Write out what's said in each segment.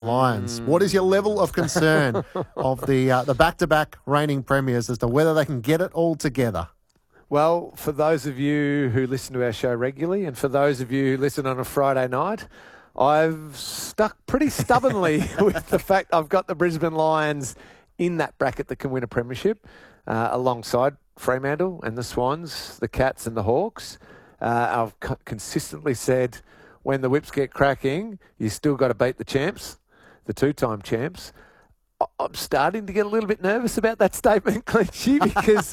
Lions. What is your level of concern of the back-to-back reigning premiers as to whether they can get it all together? Well, for those of you who listen to our show regularly and for those of you who listen on a Friday night, I've stuck pretty stubbornly with the fact I've got the Brisbane Lions in that bracket that can win a premiership alongside Fremantle and the Swans, the Cats and the Hawks. I've consistently said when the whips get cracking, you still got to beat the champs, the two-time champs. I'm starting to get a little bit nervous about that statement, Clinchy,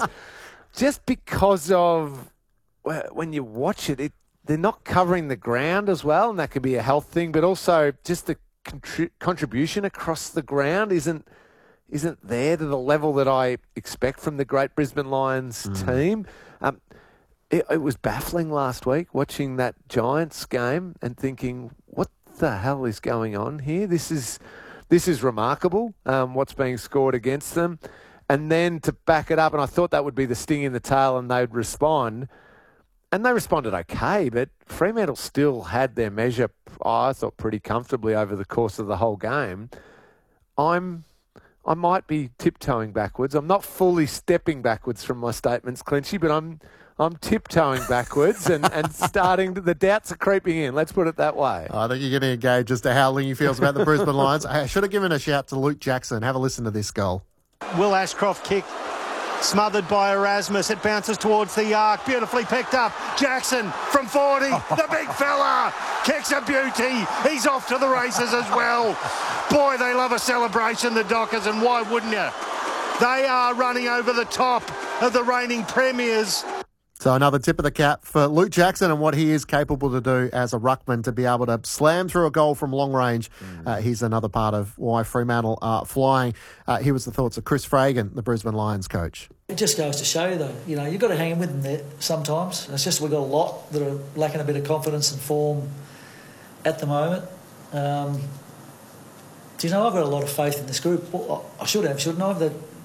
because of when you watch it, they're not covering the ground as well, and that could be a health thing, but also just the contribution across the ground isn't there to the level that I expect from the great Brisbane Lions team. It was baffling last week watching that Giants game and thinking, what the hell is going on here? This is remarkable, what's being scored against them. And then to back it up, and I thought that would be the sting in the tail and they'd respond. And they responded okay, but Fremantle still had their measure, I thought, pretty comfortably over the course of the whole game. I might be tiptoeing backwards. I'm not fully stepping backwards from my statements, Clinchy, but I'm tiptoeing backwards and the doubts are creeping in. Let's put it that way. I think you're going to engage as to how Lingy feels about the Brisbane Lions. I should have given a shout to Luke Jackson. Have a listen to this goal. Will Ashcroft kick, smothered by Erasmus. It bounces towards the arc. Beautifully picked up. Jackson from 40. The big fella kicks a beauty. He's off to the races as well. Boy, they love a celebration, the Dockers, and why wouldn't you? They are running over the top of the reigning premiers. So another tip of the cap for Luke Jackson and what he is capable to do as a ruckman to be able to slam through a goal from long range. He's another part of why Fremantle are flying. Here was the thoughts of Chris Fragan, the Brisbane Lions coach. It just goes to show you, though, you've got to hang in with them there sometimes. It's just we've got a lot that are lacking a bit of confidence and form at the moment. I've got a lot of faith in this group. Well, I should have, shouldn't I? That